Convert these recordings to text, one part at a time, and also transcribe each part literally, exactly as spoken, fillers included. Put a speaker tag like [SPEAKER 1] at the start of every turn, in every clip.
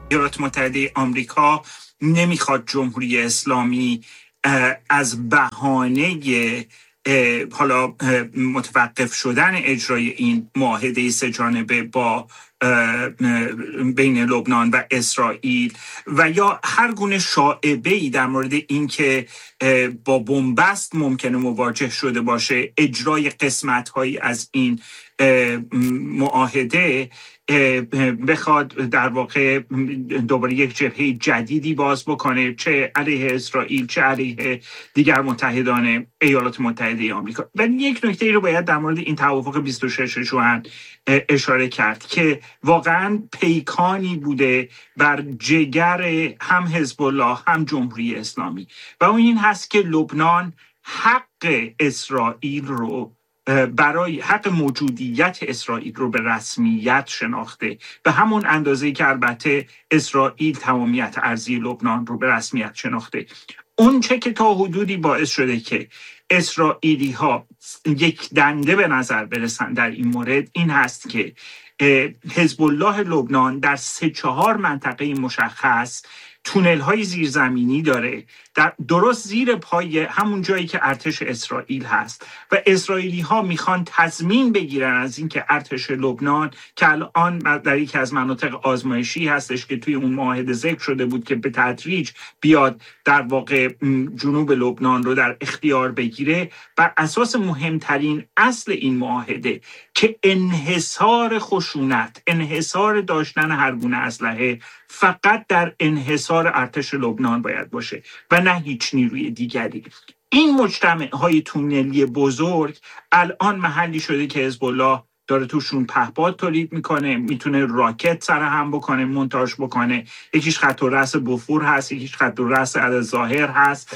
[SPEAKER 1] ایالات متحده آمریکا نمیخواد جمهوری اسلامی از بهانه حالا متوقف شدن اجرای این معاهده سه‌جانبه با بین لبنان و اسرائیل و یا هر گونه شایعه‌ای در مورد اینکه با بنبست ممکنه مواجه شده باشه اجرای قسمت‌هایی از این معاهده بخواد در واقع دوباره یک جبهه جدیدی باز بکنه، چه علیه اسرائیل چه علیه دیگر متحدان ایالات متحده آمریکا. ولی یک نکته ای رو باید در مورد این توافق بیست و شش ژوئن اشاره کرد که واقعا پیکانی بوده بر جگر هم حزب الله هم جمهوری اسلامی و اون این هست که لبنان حق اسرائیل رو برای حق موجودیت اسرائیل رو به رسمیت شناخته، به همون اندازه‌ای که البته اسرائیل تمامیت ارضی لبنان رو به رسمیت شناخته. اون چه که تا حدودی باعث شده که اسرائیلی ها یک دنده به نظر برسن در این مورد این هست که حزب الله لبنان در سه چهار منطقه مشخص تونل های زیرزمینی داره، در درست زیر پای همون جایی که ارتش اسرائیل هست و اسرائیلی ها میخوان تضمین بگیرن از اینکه ارتش لبنان که الان در یکی از مناطق آزمایشی هستش که توی اون معاهده ذکر شده بود که به تدریج بیاد در واقع جنوب لبنان رو در اختیار بگیره، بر اساس مهمترین اصل این معاهده که انحصار خشونت، انحصار داشتن هر گونه اسلحه فقط در انحصار ارتش لبنان باید باشه و نه هیچ نیروی دیگری. این مجتمع‌های تونلی بزرگ الان محلی شده که حزب الله داره توشون پهپاد تولید میکنه، میتونه راکت سرهم بکنه، مونتاژ بکنه. یکیش خط و رأس بوفور هست، یکیش خط و رأس الظاهر هست،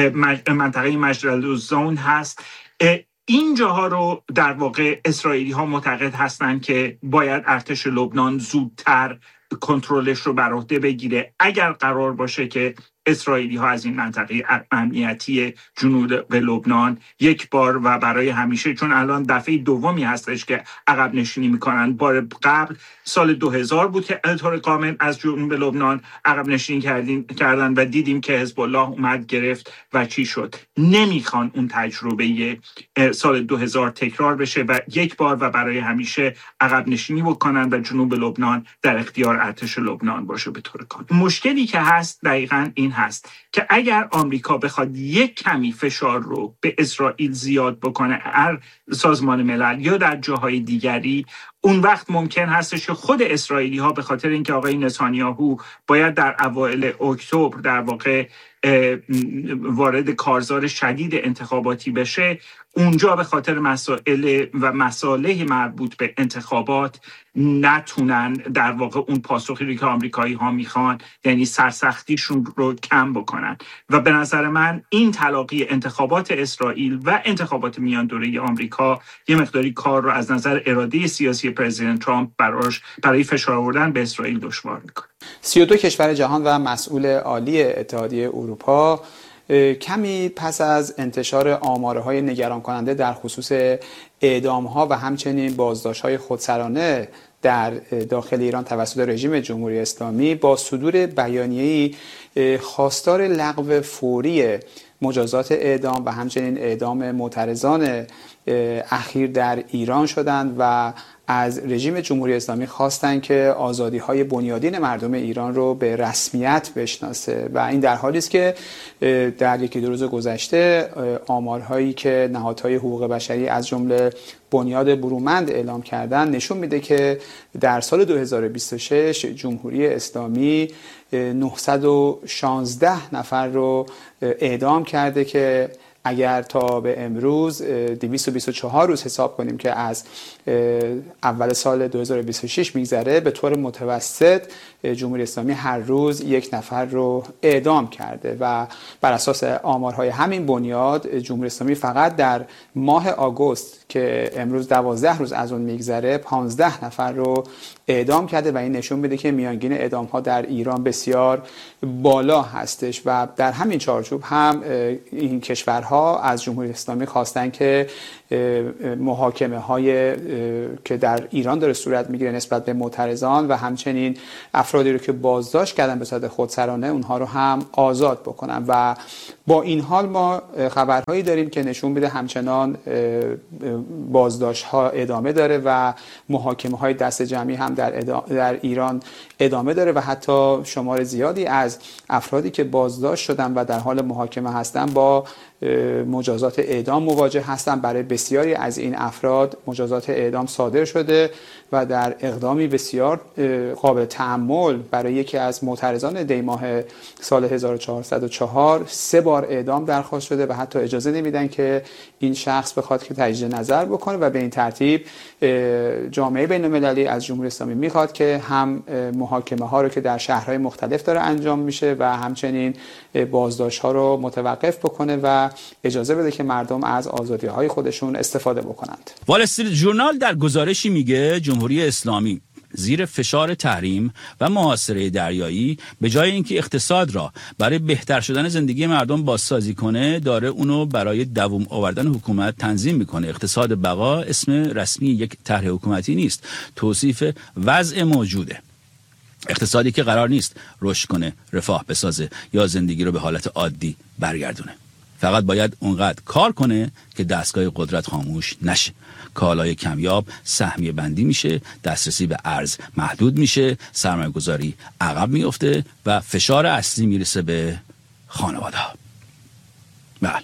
[SPEAKER 1] منطقه مجدل‌الزون هست. این جاها رو در واقع اسرائیلی ها معتقد هستند که باید ارتش لبنان زودتر کنترلش رو بر عهده بگیره اگر قرار باشه که اسرائیلی ها از این منطقه امنیتی جنوب لبنان یک بار و برای همیشه، چون الان دفعه دومی هستش که عقب نشینی میکنن، بار قبل سال دو هزار بود که طور کامل از جنوب لبنان عقب نشینی کردین کردن و دیدیم که حزب الله اومد گرفت و چی شد. نمیخوان اون تجربه سال دو هزار تکرار بشه و یک بار و برای همیشه عقب نشینی بکنن و جنوب لبنان در اختیار ارتش لبنان باشه به طور کامل. مشکلی که هست دقیقاً این هست که اگر آمریکا بخواد یک کمی فشار رو به اسرائیل زیاد بکنه در سازمان ملل یا در جاهای دیگری، اون وقت ممکن هستش که خود اسرائیلی ها به خاطر اینکه آقای نتانیاهو باید در اوایل اکتبر در واقع وارد کارزار شدید انتخاباتی بشه، اونجا به خاطر مسائل و مصالح مربوط به انتخابات نتونن در واقع اون پاسخی که آمریکایی ها میخوان، یعنی سرسختیشون رو کم بکنن. و به نظر من این تلاقی انتخابات اسرائیل و انتخابات میان دوره آمریکا یه مقداری کار رو از نظر اراده سیاسی پرزیدنت ترامپ براش برای فشار آوردن به اسرائیل دشوار میکنه.
[SPEAKER 2] سی و دو کشور جهان و مسئول عالی اتحادیه اروپا کمی پس از انتشار آمارهای نگران کننده در خصوص اعدام‌ها و همچنین بازداشت‌های خودسرانه در داخل ایران توسط رژیم جمهوری اسلامی با صدور بیانیه‌ای خواستار لغو فوری مجازات اعدام و همچنین اعدام معترضان اخیر در ایران شدند و از رژیم جمهوری اسلامی خواستند که آزادی‌های بنیادین مردم ایران رو به رسمیت بشناسه و این در حالی است که در یکی دو روز گذشته آمارهایی که نهادهای حقوق بشری از جمله بنیاد برومند اعلام کردن نشون میده که در سال دو هزار و بیست و شش جمهوری اسلامی نهصد و شانزده نفر رو اعدام کرده که اگر تا به امروز دویست و بیست و چهار روز حساب کنیم که از اول سال دو هزار و بیست و شش میگذره، به طور متوسط جمهوری اسلامی هر روز یک نفر رو اعدام کرده و بر اساس آمارهای همین بنیاد جمهوری اسلامی فقط در ماه آگوست که امروز دوازده روز از اون میگذره پانزده نفر رو اعدام کرده و این نشون میده که میانگین اعدام ها در ایران بسیار بالا هستش و در همین چارچوب هم این کشورها از جمهوری اسلامی خواستن که محاکمه های که در ایران داره صورت میگیره نسبت به معترضان و همچنین افرادی رو که بازداشت کردن به صورت خودسرانه اونها رو هم آزاد بکنن. و با این حال ما خبرهایی داریم که نشون میده همچنان بازداشت ها ادامه داره و محاکمه های دست جمعی هم در, در ایران ادامه داره و حتی شمار زیادی از افرادی که بازداشت شدن و در حال محاکمه هستن با مجازات اعدام مواجه هستن. برای بسیاری از این افراد مجازات اعدام صادر شده و در اقدامی بسیار قابل تأمل برای یکی از معترضان دی ماه سال هزار و چهارصد و چهار سه بار اعدام درخواست شده و حتی اجازه نمیدن که این شخص بخواد که تجدید نظر بکنه و به این ترتیب جامعه بین‌المللی از جمهوری اسلامی میخواد که هم محاکمه ها رو که در شهرهای مختلف داره انجام میشه و همچنین بازداشت ها رو متوقف بکنه و اجازه بده که مردم از آزادی های خودشون استفاده بکنند.
[SPEAKER 3] وال استریت ژورنال در گزارشی میگه جمهوری اسلامی زیر فشار تحریم و محاصره دریایی به جای اینکه اقتصاد را برای بهتر شدن زندگی مردم بازسازی کنه داره اونو برای دوام آوردن حکومت تنظیم میکنه. اقتصاد بقا اسم رسمی یک طرح حکومتی نیست، توصیف وضع موجوده. اقتصادی که قرار نیست رشد کنه، رفاه بسازه یا زندگی رو به حالت عادی برگردونه. فقط باید اونقدر کار کنه که دستگاه قدرت خاموش نشه. کالای کمیاب سهمیه بندی میشه، دسترسی به ارز محدود میشه، سرمایه گذاری عقب میفته و فشار اصلی میرسه به خانواده ها. بله.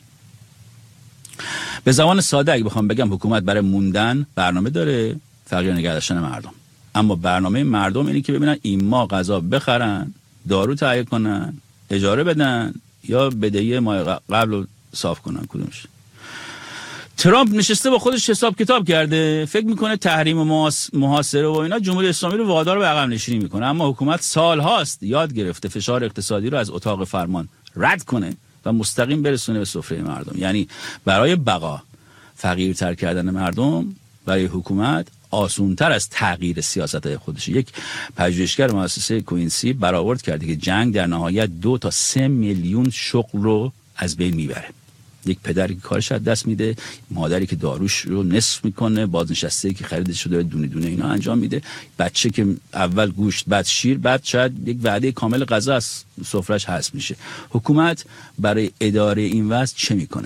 [SPEAKER 3] به زبان ساده اگه بخوام بگم حکومت برای موندن برنامه داره، فقیر نگه داشتن مردم. اما برنامه مردم اینه که ببینن این ماه غذا بخرن، دارو تهیه کنن، اجاره بدن یا بدهی ماه قبل رو صاف کنن. کدومش؟ ترامپ نشسته با خودش حساب کتاب کرده، فکر میکنه تحریم و محاصره و اینا جمهوری اسلامی رو وادار به عقب نشینی میکنه، اما حکومت سال هاست یاد گرفته فشار اقتصادی رو از اتاق فرمان رد کنه و مستقیم برسونه به سفره مردم. یعنی برای بقا فقیرتر کردن مردم برای حکومت آسان‌تر از تغییر سیاست‌های خودشه. یک پژوهشگر مؤسسه کوینسی برآورد کرده که جنگ در نهایت دو تا سه میلیون شغل رو از بین میبره. یک پدری که کارش از دست میده، مادری که داروش رو نصف میکنه، بازنشسته‌ای که خریدش شده دونه دونه اینا انجام میده، بچه که اول گوشت بعد شیر بعد شاید یک وعده کامل غذا از سفره‌اش حذف میشه. حکومت برای اداره این وضع چه میکنه؟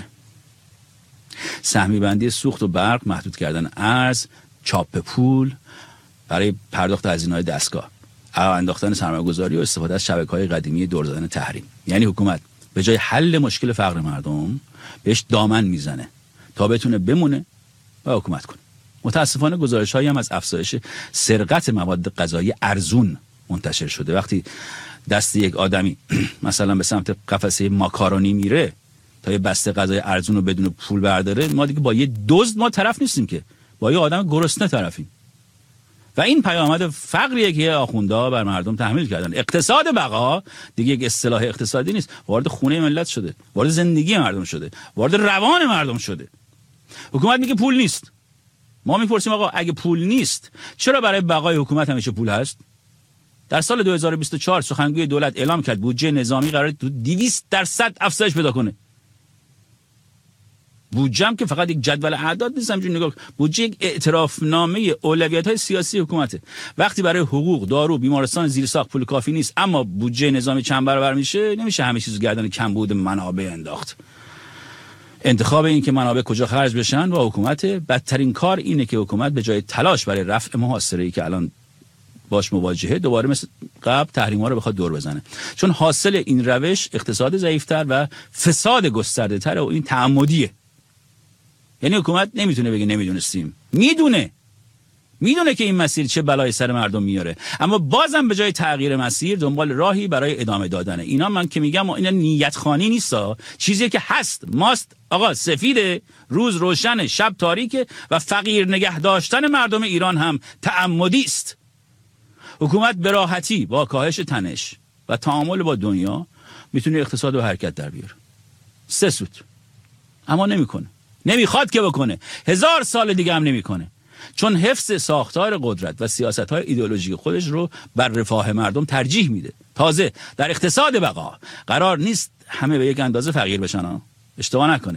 [SPEAKER 3] سهمی بندی سوخت و برق، محدود کردن ارز، چاپ پول برای پرداخت هزینه‌های دستگاه، انداختن سرمایه‌گذاری و استفاده از شبکه‌های قدیمی دور زدن تحریم. یعنی حکومت به جای حل مشکل فقر مردم بهش دامن میزنه تا بتونه بمونه و حکومت کنه. متاسفانه گزارش‌هایی هم از افزایش سرقت مواد غذایی ارزون منتشر شده. وقتی دست یک آدمی مثلا به سمت قفسه ماکارونی میره تا یه بسته غذای ارزون رو بدون پول برداره، ما دیگه با یه دزد ما طرف نیستیم که، با یه آدم گرسنه طرفیم. و این پیامد فقریه که آخوندا بر مردم تحمیل کردن. اقتصاد بقا دیگه یک اصطلاح اقتصادی نیست، وارد خونه ملت شده، وارد زندگی مردم شده، وارد روان مردم شده. حکومت میگه پول نیست. ما میپرسیم آقا اگه پول نیست چرا برای بقای حکومت همیشه پول هست؟ در سال دو هزار و بیست و چهار سخنگوی دولت اعلام کرد بودجه نظامی قراره دویست درصد افزایش پیدا کنه. بودجه هم که فقط یک جدول اعداد نیست، همینجوری نگاه، بودجه یک اعترافنامه اولویت‌های سیاسی حکومته. وقتی برای حقوق، دارو، بیمارستان زیرساخت پول کافی نیست اما بودجه نظامی چند برابر میشه، نمیشه همه چیز گردن کمبود منابع انداخت. انتخاب این که منابع کجا خرج بشن با حکومت. بدترین کار اینه که حکومت به جای تلاش برای رفع محاصره‌ای که الان باش مواجهه، دوباره مثل قبل تحریم‌ها رو بخواد دور بزنه. چون حاصل این روش اقتصاد ضعیف‌تر و فساد گسترده‌تر و این تعمدیه. یعنی حکومت نمیتونه بگه نمیدونستیم، میدونه میدونه که این مسیر چه بلای سر مردم میاره، اما بازم به جای تغییر مسیر دنبال راهی برای ادامه دادنه. اینا من که میگم اینا نیت خانی نیستا، چیزی که هست ماست آقا، سفیده، روز روشن شب تاریکه و فقیر نگه داشتن مردم ایران هم تعمدی است. حکومت به راحتی با کاهش تنش و تعامل با دنیا میتونه اقتصاد و حرکت در بیاره، سه سوت، اما نمیکنه، نمیخواد که بکنه، هزار سال دیگه هم نمیکنه، چون حفظ ساختار قدرت و سیاست‌های ایدئولوژیک خودش رو بر رفاه مردم ترجیح میده. تازه در اقتصاد بقا قرار نیست همه به یک اندازه فقیر بشن ها. اشتباه نکنید.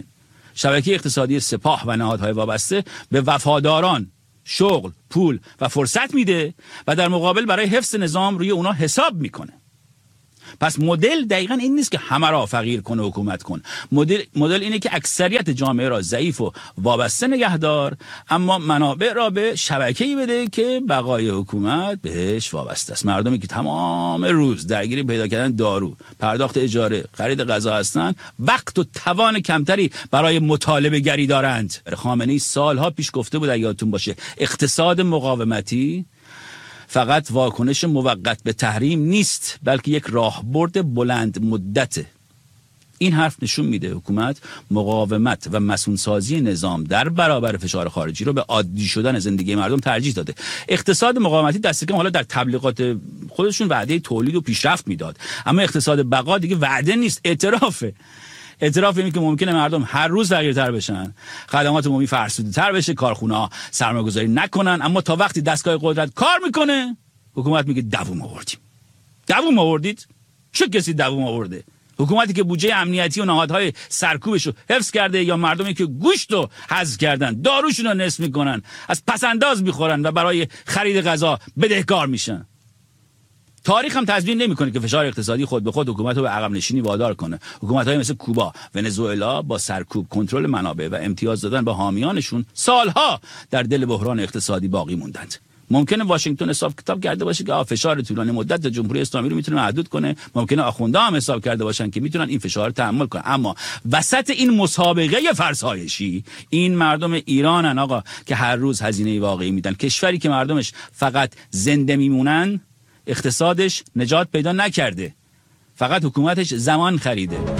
[SPEAKER 3] شبکه اقتصادی سپاه و نهادهای وابسته به وفاداران شغل، پول و فرصت میده و در مقابل برای حفظ نظام روی اونا حساب میکنه. پس مدل دقیقاً این نیست که همه را فقیر کنه حکومت کن. مدل مدل اینه که اکثریت جامعه را ضعیف و وابسته نگهدار، اما منابع را به شبکه‌ای بده که بقای حکومت بهش وابسته است. مردمی که تمام روز درگیر پیدا کردن دارو، پرداخت اجاره، خرید غذا هستند، وقت و توان کمتری برای مطالبه گری دارند. خامنه‌ای سالها پیش گفته بود، اگه یادتون باشه، اقتصاد مقاومتی فقط واکنش موقت به تحریم نیست، بلکه یک راهبرد بلند مدته. این حرف نشون میده حکومت مقاومت و مسئولسازی نظام در برابر فشار خارجی رو به عادی شدن زندگی مردم ترجیح داده. اقتصاد مقاومتی دست کم حالا در تبلیغات خودشون وعده تولید و پیشرفت میداد، اما اقتصاد بقا دیگه وعده نیست، اعترافه. اعتراف اینه که ممکنه مردم هر روز فقیرتر بشن، خدمات عمومی فرسوده‌تر بشه، کارخونه‌ها سرمایه‌گذاری نکنن، اما تا وقتی دستگاه قدرت کار میکنه حکومت میگه دووم آوردیم. دووم آوردید؟ چه کسی دووم آورده؟ حکومتی که بودجه امنیتی و نهادهای سرکوبش رو حفظ کرده، یا مردمی که گوشت رو حذف کردن، داروشون رو نصف میکنن، از پسنداز میخورن و برای خرید غذا بدهکار میشن. تاریخ هم تضمین نمیکنه که فشار اقتصادی خود به خود حکومت رو به عقب نشینی وادار کنه. حکومت‌های مثل کوبا، ونزوئلا با سرکوب، کنترل منابع و امتیاز دادن به حامیانشون سالها در دل بحران اقتصادی باقی موندند. ممکنه واشنگتن حساب کتاب کرده باشه که فشار طولانی مدت جمهوری اسلامی رو میتونه محدود کنه، ممکنه آخوندا هم حساب کرده باشن که میتونن این فشار رو تحمل کنن، اما وسط این مسابقه فرسایشی این مردم ایرانن آقا که هر روز هزینه واقعی میدن. کشوری که مردمش فقط زنده میمونن، اقتصادش نجات پیدا نکرده، فقط حکومتش زمان خریده.